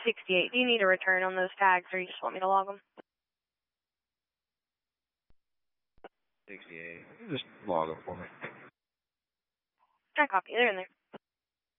68. Do you need a return on those tags, or you just want me to log them? 68. Just log them for me. I copy. They're in there.